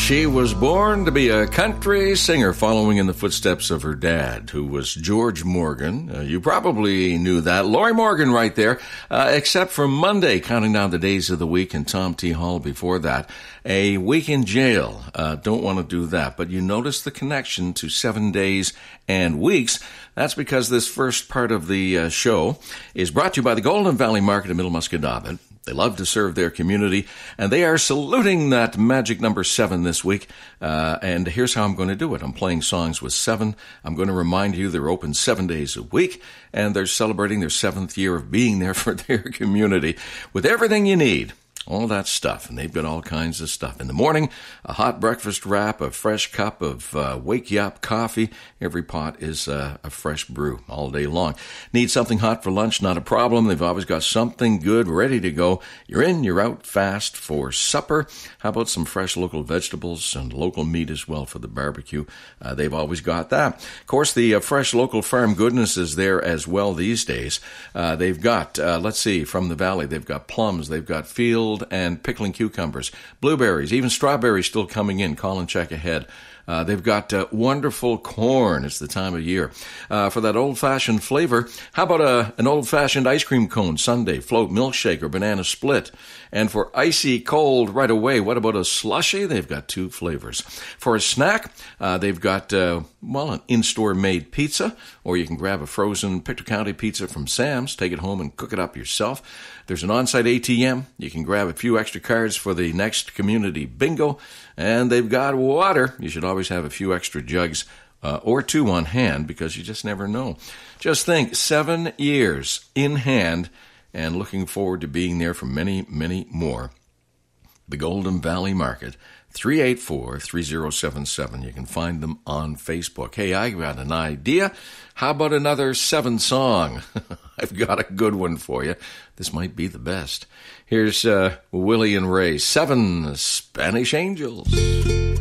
She was born to be a country singer, following in the footsteps of her dad, who was George Morgan. You probably knew that. Lorrie Morgan right there, except for Monday, counting down the days of the week, and Tom T. Hall before that. A week in jail. Don't want to do that. But you notice the connection to 7 days and weeks. That's because this first part of the show is brought to you by the Golden Valley Market in Middle Musquodoboit. They love to serve their community, and they are saluting that magic number 7 this week. And here's how I'm going to do it. I'm playing songs with 7. I'm going to remind you they're open 7 days a week, and they're celebrating their 7th year of being there for their community with everything you need. All that stuff, and they've got all kinds of stuff. In the morning, a hot breakfast wrap, a fresh cup of Wake You Up coffee. Every pot is a fresh brew all day long. Need something hot for lunch? Not a problem. They've always got something good ready to go. You're in, you're out fast for supper. How about some fresh local vegetables and local meat as well for the barbecue? They've always got that. Of course, the fresh local farm goodness is there as well these days. They've got, let's see, from the valley, they've got plums, they've got field and pickling cucumbers, blueberries, even strawberries still coming in. Call and check ahead. They've got wonderful corn. It's the time of year. For that old-fashioned flavor, how about an old-fashioned ice cream cone, sundae, float, milkshake, or banana split? And for icy cold right away, what about a slushie? They've got 2 flavors. For a snack, they've got, an in-store made pizza, or you can grab a frozen Pictou County pizza from Sam's, take it home and cook it up yourself. There's an on-site ATM. You can grab a few extra cards for the next community bingo. And they've got water. You should always have a few extra jugs or 2 on hand, because you just never know. Just think, 7 years in hand, and looking forward to being there for many, many more. The Golden Valley Market, 384-3077. You can find them on Facebook. Hey, I got an idea. How about another 7 song? I've got a good one for you. This might be the best. Here's Willie and Ray, 7 Spanish Angels.